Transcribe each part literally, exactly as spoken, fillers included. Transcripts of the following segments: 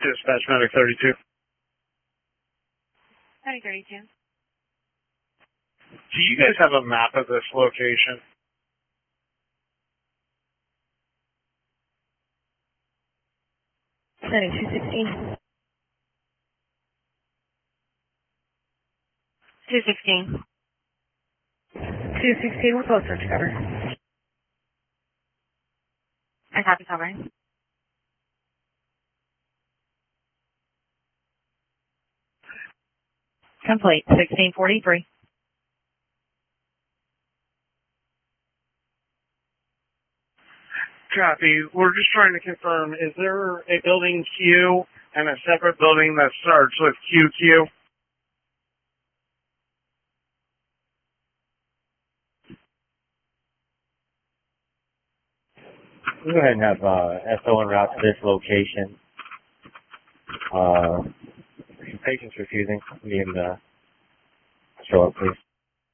Dispatch Medic thirty-two. Medic thirty-two. Do you guys have a map of this location? Medic two sixteen. two sixteen. two sixteen, we're close search cover. I copy covering. Complete, sixteen forty-three. Copy. We're just trying to confirm, is there a building Q and a separate building that starts with Q Q? We'll go ahead and have uh, S O en route to this location. Uh, patients refusing. Need him to show up, please.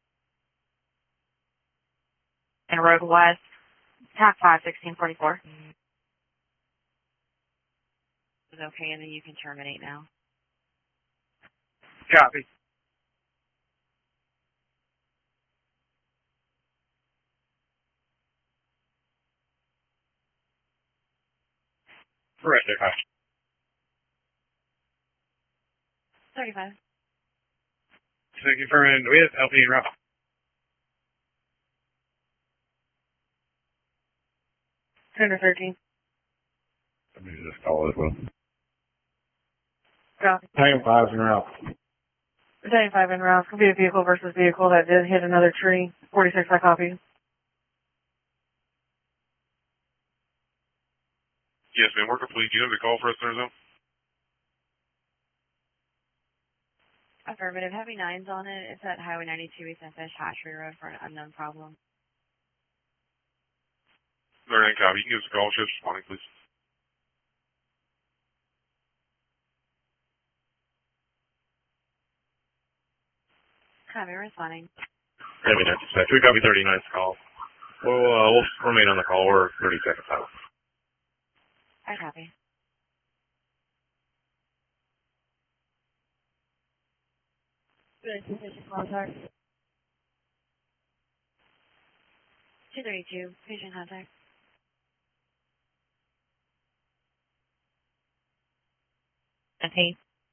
And Road West, Tac five, sixteen forty-four. Is okay, and then you can terminate now. Copy. Right there. thirty-five. Thank you for in. We have L P en route. Center thirteen. Let me just call as well. Copy. Tango five en route. seventy-five en route. Could be a vehicle versus vehicle that did hit another tree. forty-six, I copy. Yes, ma'am. We're complete. Do you have the call for us, Thursday? Affirmative. Heavy nines on it. It's at Highway ninety-two East Fish Hatchery Road for an unknown problem. There ain't copy. You can give us a call. Ship's responding, please. Copy. Responding. Heavy nine dispatch. We copy thirty-ninth call. We'll, uh, we'll remain on the call. We're thirty seconds out. I copy. Contact. two thirty-two. Patient contact. Okay.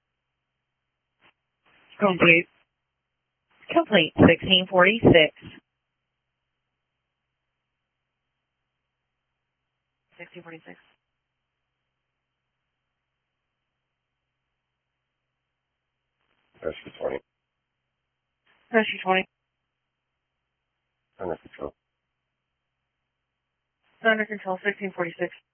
Complete. Complete, sixteen forty-six. sixteen forty-six. Rescue twenty. Rescue twenty. Under control. Under control, sixteen forty-six.